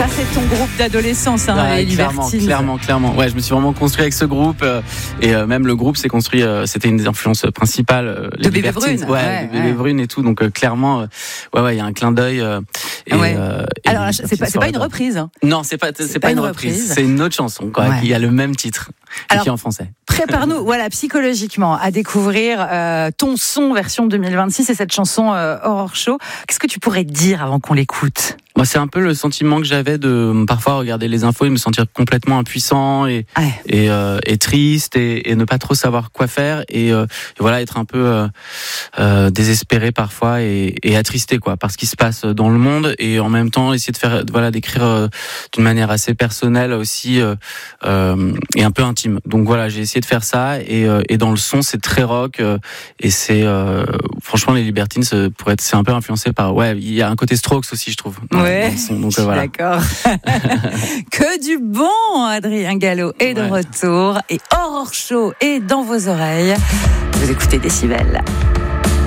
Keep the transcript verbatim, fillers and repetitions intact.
Ça, c'est ton groupe d'adolescence, hein, ouais, les clairement, Libertines. clairement, clairement. Ouais, je me suis vraiment construit avec ce groupe euh, et euh, même le groupe s'est construit. Euh, c'était une des influences principales. Euh, les de Bébé Libertines. Brune. Ouais, ouais, de Bébé ouais. Brune et tout. Donc euh, clairement, euh, ouais, ouais, il y a un clin d'œil. Euh, et, Ouais. euh, et Alors, une c'est pas, c'est pas une reprise. Hein. Non, c'est pas, c'est, c'est pas, pas une reprise. reprise. C'est une autre chanson, quoi, ouais. qui a le même titre, alors, qui est en français. Prépare-nous, voilà, psychologiquement, à découvrir euh, ton son version deux mille vingt-six et cette chanson euh, Horror Show. Qu'est-ce que tu pourrais dire avant qu'on l'écoute ? Moi, c'est un peu le sentiment que j'avais de parfois regarder les infos et me sentir complètement impuissant et ouais. et, euh, et triste et, et ne pas trop savoir quoi faire et, euh, et voilà être un peu euh, euh, désespéré parfois et, et attristé quoi par ce qui se passe dans le monde et en même temps essayer de faire voilà d'écrire euh, d'une manière assez personnelle aussi euh, euh, et un peu intime. Donc voilà, j'ai essayé de faire ça et, euh, et dans le son c'est très rock euh, et c'est euh, franchement les Libertines c'est, pour être c'est un peu influencé par ouais il y a un côté Strokes aussi je trouve. Ouais, son, donc, euh, voilà. D'accord. Que du bon, Adrien Gallo est de ouais. retour et Horror Show est dans vos oreilles. Vous écoutez Décibel.